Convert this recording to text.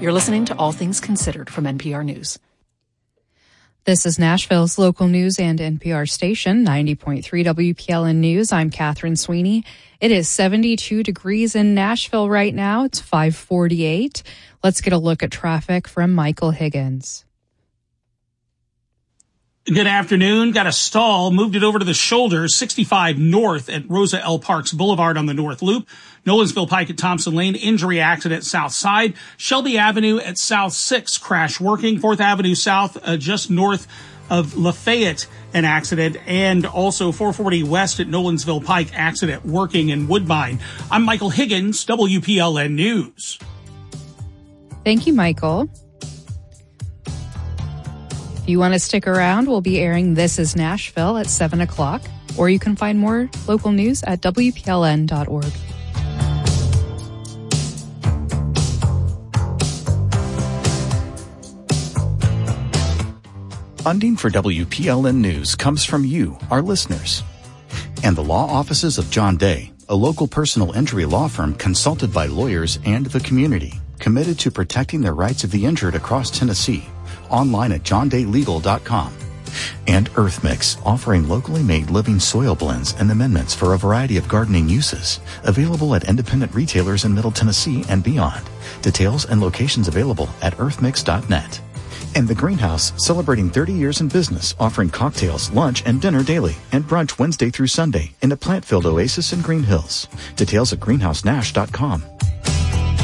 You're listening to All Things Considered from NPR News. This is Nashville's local news and NPR station, 90.3 WPLN News. I'm Catherine Sweeney. It is 72 degrees in Nashville right now. It's 5:48. Let's get a look at traffic from Michael Higgins. Good afternoon. Got a stall. Moved it over to the shoulder, 65 north at Rosa L. Parks Boulevard on the North Loop. Nolensville Pike at Thompson Lane. Injury accident south side. Shelby Avenue at South 6. Crash working. 4th Avenue South just north of Lafayette, an accident. And also 440 West at Nolensville Pike, accident working in Woodbine. I'm Michael Higgins, WPLN News. Thank you, Michael. If you want to stick around, we'll be airing This is Nashville at 7 o'clock, or you can find more local news at WPLN.org. Funding for WPLN News comes from you, our listeners, and the law offices of John Day, a local personal injury law firm consulted by lawyers and the community, committed to protecting the rights of the injured across Tennessee. Online at johndaylegal.com. And EarthMix, offering locally made living soil blends and amendments for a variety of gardening uses. Available at independent retailers in Middle Tennessee and beyond. Details and locations available at earthmix.net. And The Greenhouse, celebrating 30 years in business, offering cocktails, lunch, and dinner daily, and brunch Wednesday through Sunday in a plant-filled oasis in Green Hills. Details at greenhousenash.com.